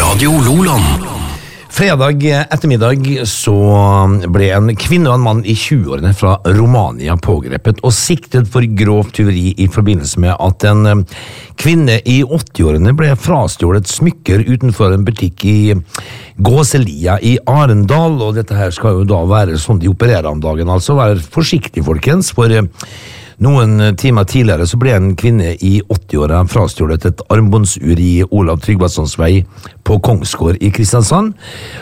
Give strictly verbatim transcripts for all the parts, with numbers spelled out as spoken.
Radio Loland. Fredag ettermiddag så ble en kvinne og en mann i tjueårene fra Romania pågrepet og siktet for grovt tyveri i forbindelse med at en kvinne i åttiårene ble frastjålet smykker utenfor en butikk i Gåselia i Arendal, og dette her skal jo da være sånn de opererer om dagen, altså vær forsiktig folkens, for noen timer tidligere så ble en kvinne i åttiåra frastjålet et armbåndsur i Olav Tryggvasons vei på Kongsgård i Kristiansand,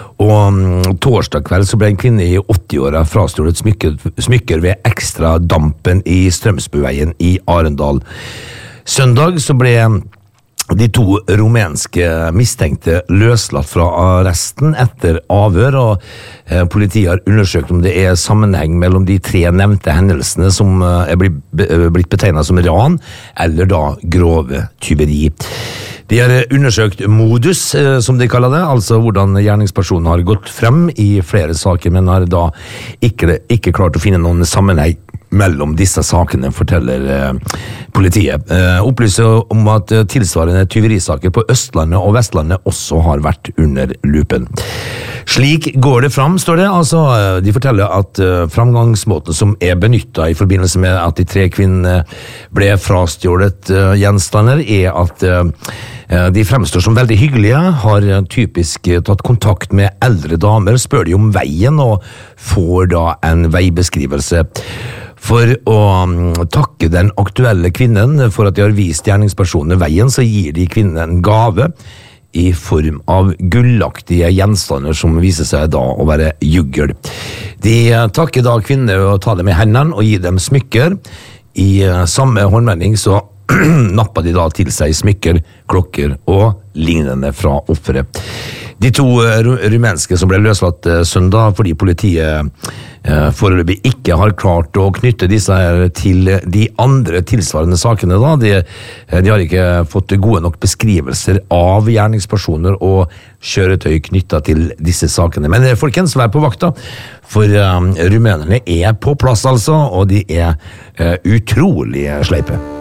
og torsdag kveld så ble en kvinne i åttiåra frastjålet smykker, smykker ved ekstra dampen i Strømsbuveien i Arendal. Søndag så ble de to rumenske mistenkte løslatt fra arresten etter avhør, og eh, politiet har undersøkt om det er sammenheng mellom de tre nevnte hendelsene som eh, er blitt, blitt betegnet som ran, eller da grove tyveri. De har undersøkt modus, eh, som de kaller det, altså hvordan gjerningspersonen har gått frem i flere saker, men har da ikke, ikke klart å finne noen sammenheng mellom disse sakene, forteller eh, politiet. Eh, opplyser om at eh, tilsvarende tyverisaker på Østlandet og Vestlandet også har vært under lupen. Slik går det fram, står det. Altså, eh, de forteller at eh, framgangsmåten som er benyttet i forbindelse med at de tre kvinnene ble frastjålet eh, gjenstander, er at eh, de fremstår som veldig hyggelige, har typisk tatt kontakt med eldre damer, spør de om veien og får da en veibeskrivelse. For å takke den aktuelle kvinnen for at de har vist gjerningspersonene veien, så gir de kvinnen en gave i form av gullaktige gjenstander som viser seg da å være juggel. De takker da kvinnen og tar dem i hendene og gir dem smykker. I samme håndvending så nappa de da til seg smykker, klokker og lignende fra offeret. De to rumenske som ble løslatt søndag fordi politiet eh, foreløpig ikke har klart å knytte disse her til de andre tilsvarende sakene da. De, de har ikke fått gode nok beskrivelser av gjerningspersoner og kjøretøy knyttet til disse sakene. Men folkens, vær på vakta, for um, rumenerne er på plass altså, og de er uh, utrolig sleipe.